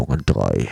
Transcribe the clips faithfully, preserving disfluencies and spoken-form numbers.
Spawn drei.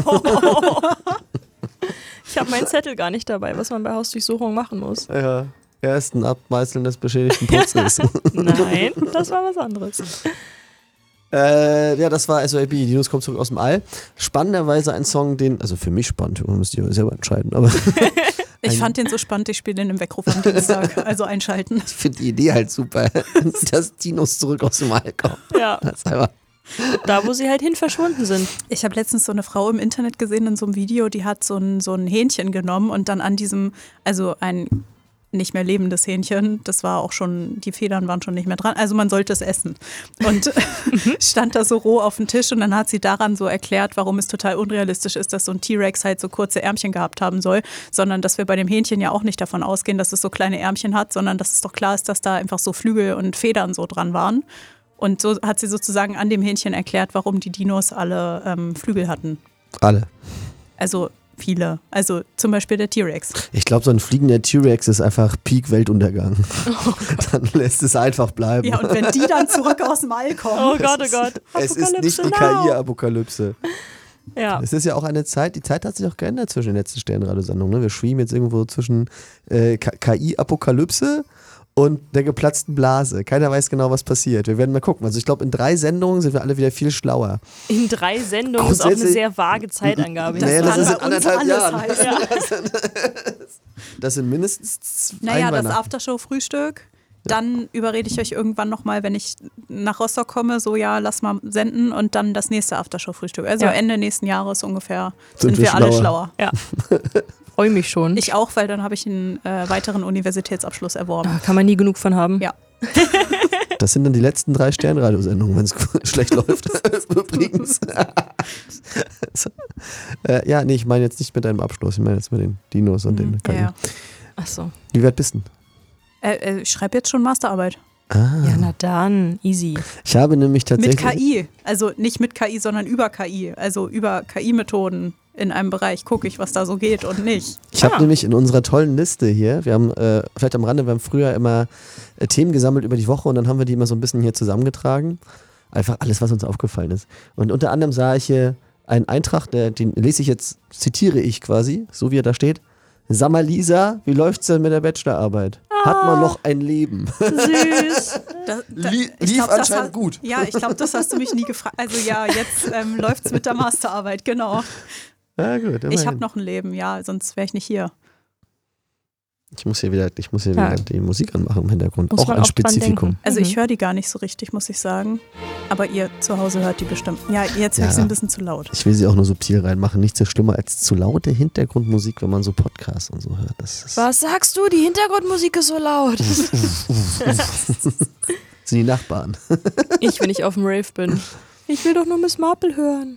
Ich habe meinen Zettel gar nicht dabei, was man bei Hausdurchsuchung machen muss. Ja, ersten Abmeißeln des beschädigten Putzes. Nein, das war was anderes. Äh, ja, das war S O A B, Dinos kommt zurück aus dem All. Spannenderweise ein Song, den, also für mich spannend, müsst ihr selber entscheiden, aber ich fand den so spannend, ich spiele den im Weckruf am Dienstag, also einschalten. Ich finde die Idee halt super, dass Dinos zurück aus dem All kommen. Ja, das ist einfach da wo sie halt hin verschwunden sind. Ich habe letztens so eine Frau im Internet gesehen in so einem Video, die hat so ein, so ein Hähnchen genommen und dann an diesem, also ein nicht mehr lebendes Hähnchen, das war auch schon, die Federn waren schon nicht mehr dran, also man sollte es essen. Und stand da so roh auf dem Tisch und dann hat sie daran so erklärt, warum es total unrealistisch ist, dass so ein T-Rex halt so kurze Ärmchen gehabt haben soll, sondern dass wir bei dem Hähnchen ja auch nicht davon ausgehen, dass es so kleine Ärmchen hat, sondern dass es doch klar ist, dass da einfach so Flügel und Federn so dran waren. Und so hat sie sozusagen an dem Hähnchen erklärt, warum die Dinos alle ähm, Flügel hatten. alle. Also viele. Also zum Beispiel der T-Rex. Ich glaube, so ein fliegender T-Rex ist einfach Peak-Weltuntergang. Oh dann lässt es einfach bleiben. Ja, und wenn die dann zurück aus dem All kommen. Oh Gott, oh Gott. Es ist nicht die K I-Apokalypse. Ja. Es ist ja auch eine Zeit, die Zeit hat sich auch geändert zwischen den letzten Sternradiosendungen. Ne? Wir schweben jetzt irgendwo zwischen äh, K I-Apokalypse und der geplatzten Blase. Keiner weiß genau, was passiert. Wir werden mal gucken. Also ich glaube, in drei Sendungen sind wir alle wieder viel schlauer. In drei Sendungen ist auch eine sehr vage Zeitangabe. Das, naja, das ist in anderthalb Jahren. Ja. Das sind mindestens zwei Naja, das Aftershow-Frühstück. Dann überrede ich euch irgendwann nochmal, wenn ich nach Rostock komme, so ja, lass mal senden und dann das nächste Aftershow-Frühstück. Also ja. Ende nächsten Jahres ungefähr sind, sind wir, wir alle schlauer. schlauer. Ja. Freue mich schon. Ich auch, weil dann habe ich einen äh, weiteren Universitätsabschluss erworben. Da kann man nie genug von haben. Ja. Das sind dann die letzten drei Sternradiosendungen, wenn es schlecht läuft. Übrigens. äh, ja, nee, ich meine jetzt nicht mit deinem Abschluss, ich meine jetzt mit den Dinos und den K I. Ja. Ach so. Wie weit bist du? Äh, äh, ich schreibe jetzt schon Masterarbeit. Ah. Ja, na dann, easy. Ich habe nämlich tatsächlich... Mit K I. Also nicht mit K I, sondern über K I. Also über K I-Methoden in einem Bereich gucke ich, was da so geht und nicht. Ich habe Ah. nämlich in unserer tollen Liste hier, wir haben, äh, vielleicht am Rande, wir haben früher immer äh, Themen gesammelt über die Woche und dann haben wir die immer so ein bisschen hier zusammengetragen. Einfach alles, was uns aufgefallen ist. Und unter anderem sah ich hier einen Eintrag, der, den lese ich jetzt, zitiere ich quasi, so wie er da steht. Sag mal, Lisa, wie läuft's denn mit der Bachelorarbeit? Ah. Hat man noch ein Leben? Süß. Da, da, Lie- ich lief glaub, das anscheinend hat- gut. Ja, ich glaube, das hast du mich nie gefragt. Also ja, jetzt ähm, läuft es mit der Masterarbeit, genau. Ja, gut, Ich immerhin. habe noch ein Leben, ja, sonst wäre ich nicht hier. Ich muss hier wieder, ich muss hier Ja. wieder die Musik anmachen im Hintergrund. Muss auch man ein auch dran Spezifikum. denken. Also Mhm. ich höre die gar nicht so richtig, muss ich sagen. Aber ihr zu Hause hört die bestimmt. Ja, jetzt höre ich Ja. sie ein bisschen zu laut. Ich will sie auch nur subtil reinmachen. Nichts so schlimmer als zu laute Hintergrundmusik, wenn man so Podcasts und so hört. Das ist Was sagst du? Die Hintergrundmusik ist so laut. sind die Nachbarn. Ich, wenn ich auf dem Rave bin. Ich will doch nur Miss Marple hören.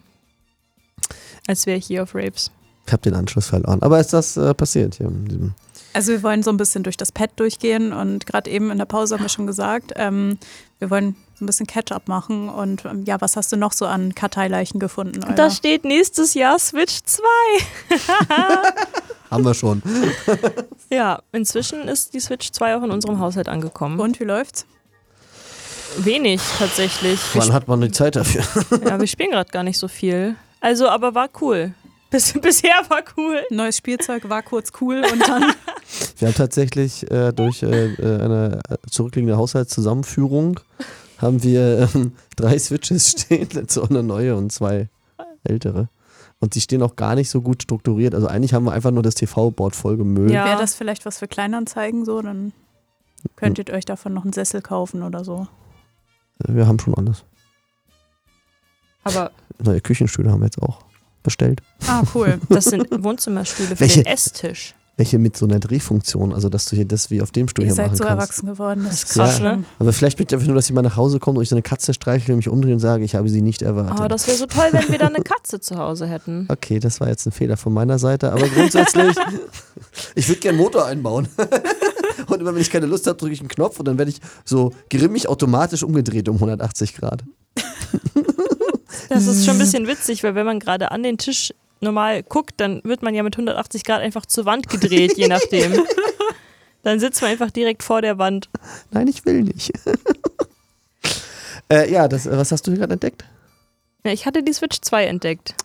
Als wäre ich hier auf Raves. Ich habe den Anschluss verloren. Aber ist das äh, passiert hier in diesem Also wir wollen so ein bisschen durch das Pad durchgehen und gerade eben in der Pause haben wir schon gesagt, ähm, wir wollen so ein bisschen Catch-up machen und ähm, ja, was hast du noch so an Karteileichen gefunden? Olga? Da steht nächstes Jahr Switch zwei. Haben wir schon. Ja, inzwischen ist die Switch zwei auch in unserem Haushalt angekommen. Und wie läuft's? Wenig tatsächlich. Wir Wann hat man die Zeit dafür? sp- ja, wir spielen gerade gar nicht so viel. Also, aber war cool. Bis, bisher war cool. Neues Spielzeug war kurz cool und dann Wir haben tatsächlich äh, durch äh, äh, eine zurückliegende Haushaltszusammenführung haben wir ähm, drei Switches stehen, so eine neue und zwei ältere. Und die stehen auch gar nicht so gut strukturiert. Also eigentlich haben wir einfach nur das T V-Board voll gemüllt. Ja. wäre das vielleicht was für Kleinanzeigen so, dann könntet ihr euch davon noch einen Sessel kaufen oder so. Wir haben schon alles. Aber Neue Küchenstühle haben wir jetzt auch bestellt. Ah, cool. das sind Wohnzimmerstühle für Welche? den Esstisch. Welche mit so einer Drehfunktion, also dass du hier das wie auf dem Stuhl Ihr hier seid machen so kannst. erwachsen geworden. Das ist krass, krass, ne? ne? Aber vielleicht möchte ich einfach nur, dass jemand nach Hause kommt und ich so eine Katze streichle, mich umdrehe und sage, ich habe sie nicht erwartet. Oh, das wäre so toll, wenn wir da eine Katze zu Hause hätten. Okay, das war jetzt ein Fehler von meiner Seite, aber grundsätzlich, ich würde gerne einen Motor einbauen. Und immer wenn ich keine Lust habe, drücke ich einen Knopf und dann werde ich so grimmig automatisch umgedreht um hundertachtzig Grad. Das ist schon ein bisschen witzig, weil wenn man gerade an den Tisch normal guckt, dann wird man ja mit hundertachtzig Grad einfach zur Wand gedreht, je nachdem. Dann sitzt man einfach direkt vor der Wand. Nein, ich will nicht. äh, ja, das, was hast du hier gerade entdeckt? Ja, ich hatte die Switch zwei entdeckt.